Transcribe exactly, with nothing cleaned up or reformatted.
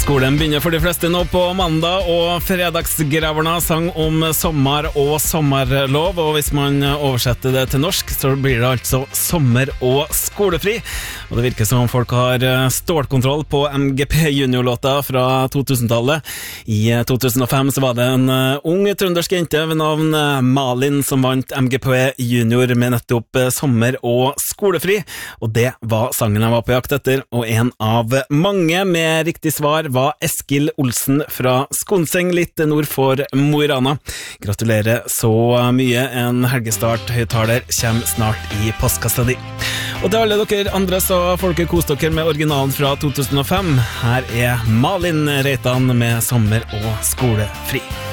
Skolen begynner for de fleste nå på mandag, og fredagsgreverne sang om sommer og sommerlov, og hvis man oversetter det til norsk, så blir det altså sommer og skolefri. Og det virker som om folk har stålkontroll på M G P Junior-låta fra to tusen-tallet. I to tusen og fem så var det en ung trøndersk jente ved navn Malin som vant M G P Junior med nettopp sommer og skolefri, og det var sangen jeg var på jakt etter, og en av mange med riktig svar var Eskil Olsen fra Skonseng, litt nord for Mo i Rana. Gratulerer så mye, en helgestart høyttaler kommer snart i postkassa di. Og til alle dere andre så får dere kose dere med originalen fra to tusen og fem. Her er Malin Reitan med sommer og skolefri.